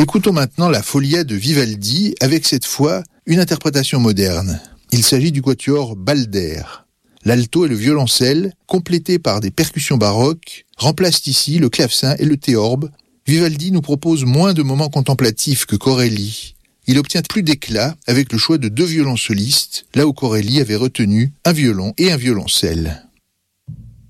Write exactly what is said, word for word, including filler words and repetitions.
Écoutons maintenant la Folia de Vivaldi, avec cette fois une interprétation moderne. Il s'agit du quatuor Balder. L'alto et le violoncelle, complétés par des percussions baroques, remplacent ici le clavecin et le théorbe. Vivaldi nous propose moins de moments contemplatifs que Corelli. Il obtient plus d'éclat avec le choix de deux violons solistes, là où Corelli avait retenu un violon et un violoncelle.